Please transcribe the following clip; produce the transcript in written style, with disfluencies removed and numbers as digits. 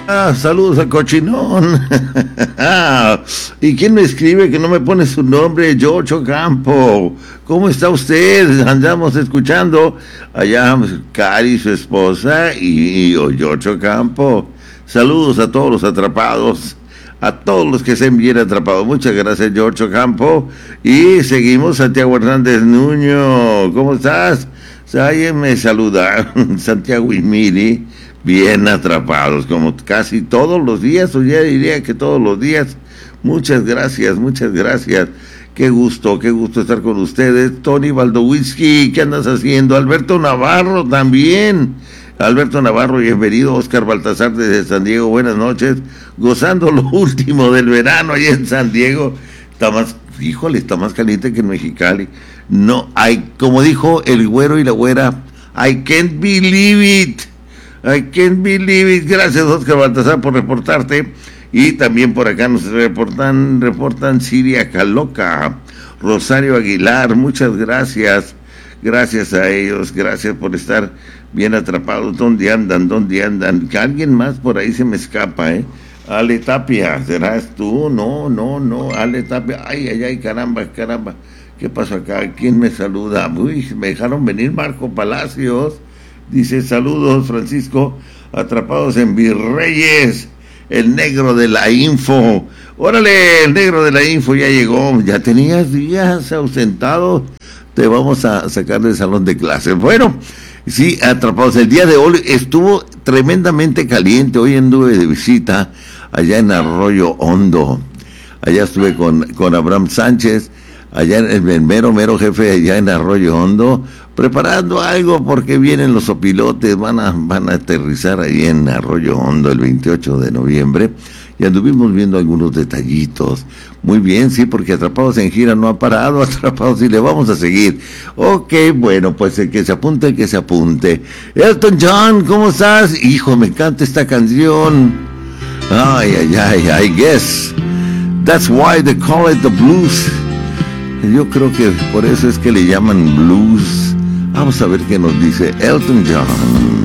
Saludos a Cochinón. ¿Y quién me escribe que no me pone su nombre? George Ocampo. ¿Cómo está usted? Andamos escuchando allá Cari, su esposa, y George Ocampo. Saludos a todos los atrapados, a todos los que se bien atrapados. Muchas gracias, George Ocampo. Y seguimos, Santiago Hernández Nuño. ¿Cómo estás? Alguien me saluda, Santiago y Miri. Bien atrapados, como casi todos los días, o ya diría que todos los días. Muchas gracias, muchas gracias. Qué gusto estar con ustedes. Tony Baldowinsky, ¿qué andas haciendo? Alberto Navarro también. Alberto Navarro, bienvenido. Oscar Baltasar desde San Diego, buenas noches. Gozando lo último del verano allá en San Diego. Está más caliente que en Mexicali. No, como dijo el güero y la güera, I can't believe it. I can't believe it. Gracias, Oscar Baltasar, por reportarte. Y también por acá nos reportan Siria Caloca, Rosario Aguilar, muchas gracias. Gracias a ellos, gracias por estar bien atrapados. ¿Dónde andan? Que alguien más por ahí se me escapa, Ale Tapia, ¿serás tú? No, Ale Tapia. Ay, caramba. ¿Qué pasó acá? ¿Quién me saluda? Uy, me dejaron venir. Marco Palacios. Dice, saludos, Francisco, atrapados en Virreyes, el negro de la info. Órale, el negro de la info ya llegó, ya tenías días ausentado, te vamos a sacar del salón de clases. Bueno, sí, atrapados, el día de hoy estuvo tremendamente caliente, hoy anduve de visita allá en Arroyo Hondo, allá estuve con Abraham Sánchez, allá en el mero jefe allá en Arroyo Hondo, preparando algo porque vienen los opilotes, van a aterrizar ahí en Arroyo Hondo el 28 de noviembre, y anduvimos viendo algunos detallitos. Muy bien, sí, porque Atrapados en Gira no ha parado, Atrapados y le vamos a seguir. Ok, bueno, pues el que se apunte. Elton John, ¿cómo estás? Hijo, me encanta esta canción. Ay, I guess that's why they call it the blues. Yo creo que por eso es que le llaman blues. Vamos a ver qué nos dice Elton John.